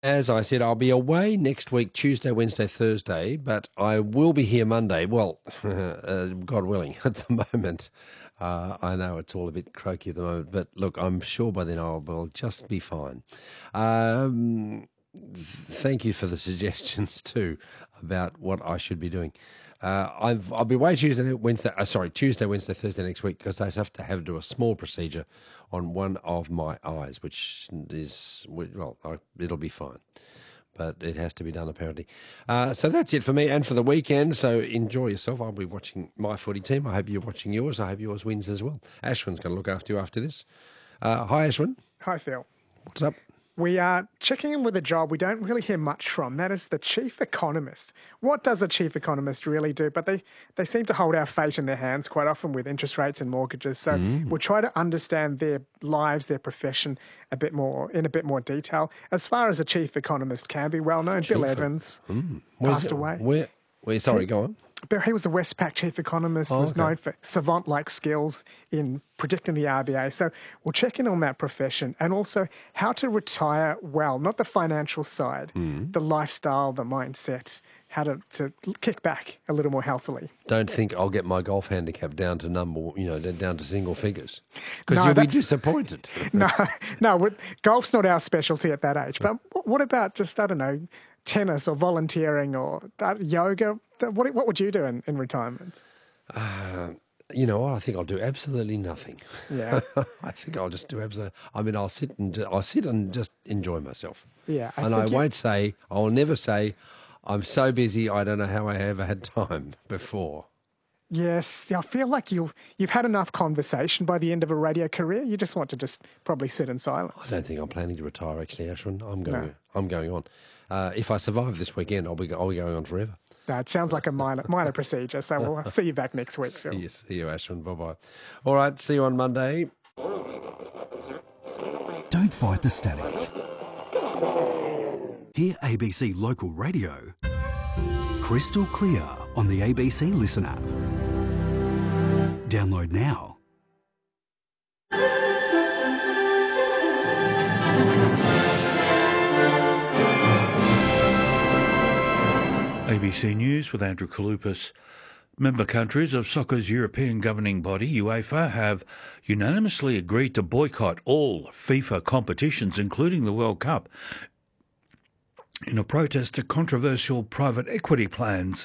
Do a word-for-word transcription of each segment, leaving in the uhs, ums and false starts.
As I said, I'll be away next week, Tuesday, Wednesday, Thursday, but I will be here Monday. Well, uh, God willing, at the moment. Uh, I know it's all a bit croaky at the moment, but look, I'm sure by then I'll, will just be fine. Um, thank you for the suggestions too about what I should be doing. Uh, I've, I'll be away Tuesday, Wednesday, uh, sorry, Tuesday, Wednesday, Thursday next week because I have to have to do a small procedure on one of my eyes, which is, well, I, it'll be fine. But it has to be done, apparently. Uh, so that's it for me and for the weekend. So enjoy yourself. I'll be watching my footy team. I hope you're watching yours. I hope yours wins as well. Ashwin's going to look after you after this. Uh, hi, Ashwin. Hi, Phil. What's up? We are checking in with a job we don't really hear much from. That is the chief economist. What does a chief economist really do? But they, they seem to hold our fate in their hands quite often with interest rates and mortgages. So mm. we'll try to understand their lives, their profession a bit more in a bit more detail. As far as a chief economist can be well known, Bill Evans mm. passed it, away. Where, where, sorry, go on. But he was a Westpac chief economist, oh, was okay. known for savant-like skills in predicting the R B A. So we'll check in on that profession and also how to retire well, not the financial side, mm. the lifestyle, the mindset, how to, to kick back a little more healthily. Don't think I'll get my golf handicap down to number, you know, down to single figures because no, you'll be disappointed. no, no, golf's not our specialty at that age. But what about just, I don't know, tennis or volunteering or yoga? What, what would you do in, in retirement? Uh, you know what? I think I'll do absolutely nothing. Yeah, I think I'll just do absolutely. I mean, I'll sit and I'll sit and just enjoy myself. Yeah, I and I won't say. I will never say, "I'm so busy. I don't know how I ever had time before." Yes, I feel like you've you've had enough conversation by the end of a radio career. You just want to just probably sit in silence. I don't think I'm planning to retire. Actually, Ashwin, I'm going. No. I'm going on. Uh, if I survive this weekend, I'll be I'll be going on forever. That sounds like a minor minor procedure. So we'll see you back next week, Phil. See you, see you, Ashwin. Bye bye. All right, see you on Monday. Don't fight the static. Hear A B C Local Radio crystal clear on the A B C Listen app. Download now. A B C News with Andrew Kalupas. Member countries of soccer's European governing body, UEFA, have unanimously agreed to boycott all FIFA competitions, including the World Cup, in a protest to controversial private equity plans.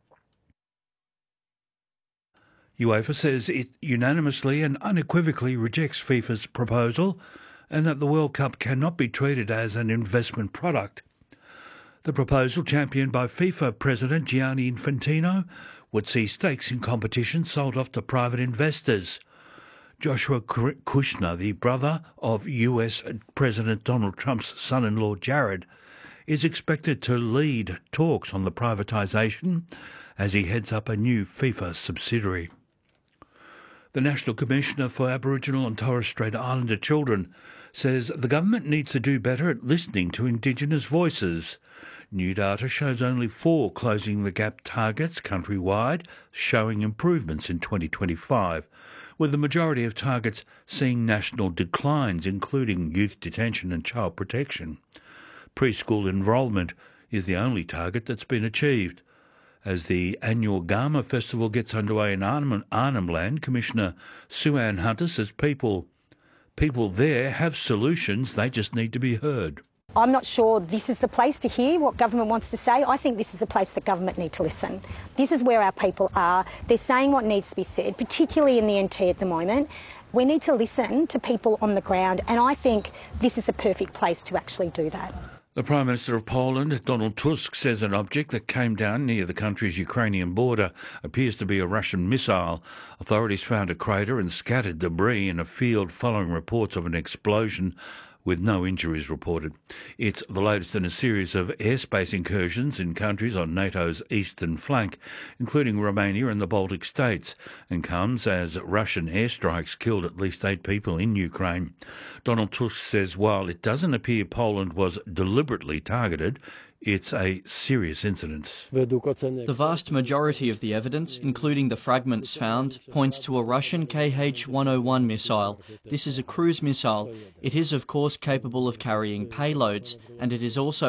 UEFA says it unanimously and unequivocally rejects FIFA's proposal and that the World Cup cannot be treated as an investment product. The proposal, championed by FIFA President Gianni Infantino, would see stakes in competition sold off to private investors. Joshua Kushner, the brother of U S President Donald Trump's son-in-law Jared, is expected to lead talks on the privatisation as he heads up a new FIFA subsidiary. The National Commissioner for Aboriginal and Torres Strait Islander Children says the government needs to do better at listening to Indigenous voices. New data shows only four Closing the Gap targets countrywide, showing improvements in twenty twenty-five, with the majority of targets seeing national declines, including youth detention and child protection. Preschool enrolment is the only target that's been achieved. As the annual Gama Festival gets underway in Arnhem, Arnhem Land, Commissioner Sue-Ann Hunter says people, people there have solutions, they just need to be heard. I'm not sure this is the place to hear what government wants to say. I think this is a place that government need to listen. This is where our people are. They're saying what needs to be said, particularly in the N T at the moment. We need to listen to people on the ground, and I think this is a perfect place to actually do that. The Prime Minister of Poland, Donald Tusk, says an object that came down near the country's Ukrainian border appears to be a Russian missile. Authorities found a crater and scattered debris in a field following reports of an explosion, with no injuries reported. It's the latest in a series of airspace incursions in countries on NATO's eastern flank, including Romania and the Baltic states, and comes as Russian airstrikes killed at least eight people in Ukraine. Donald Tusk says while it doesn't appear Poland was deliberately targeted, it's a serious incident. The vast majority of the evidence, including the fragments found, points to a Russian K H one oh one missile. This is a cruise missile. It is, of course, capable of carrying payloads, and it is also